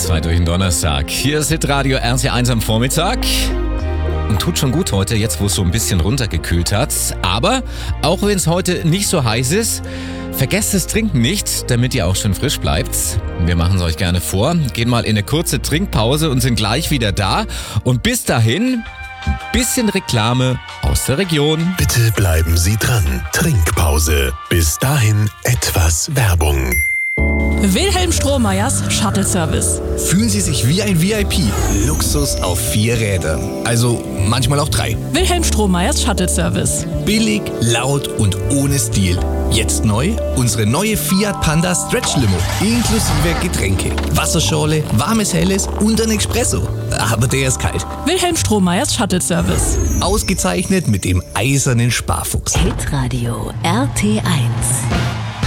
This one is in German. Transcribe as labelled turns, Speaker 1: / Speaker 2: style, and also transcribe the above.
Speaker 1: 102 durch den Donnerstag. Hier ist Hitradio RT1 am Vormittag. Und tut schon gut heute, jetzt wo es so ein bisschen runtergekühlt hat. Aber auch wenn es heute nicht so heiß ist, vergesst das Trinken nicht, damit ihr auch schön frisch bleibt. Wir machen es euch gerne vor, gehen mal in eine kurze Trinkpause und sind gleich wieder da. Und bis dahin, ein bisschen Reklame aus der Region.
Speaker 2: Bitte bleiben Sie dran. Trinkpause. Bis dahin etwas Werbung.
Speaker 3: Wilhelm Strohmeyers Shuttle Service.
Speaker 4: Fühlen Sie sich wie ein VIP. Luxus auf 4 Rädern. Also manchmal auch 3.
Speaker 3: Wilhelm Strohmeyers Shuttle Service.
Speaker 4: Billig, laut und ohne Stil. Jetzt neu unsere neue Fiat Panda Stretch Limo. Inklusive Getränke, Wasserschorle, warmes Helles und ein Espresso. Aber der ist kalt.
Speaker 3: Wilhelm Strohmeyers Shuttle Service.
Speaker 4: Ausgezeichnet mit dem eisernen Sparfuchs.
Speaker 5: Hitradio RT1.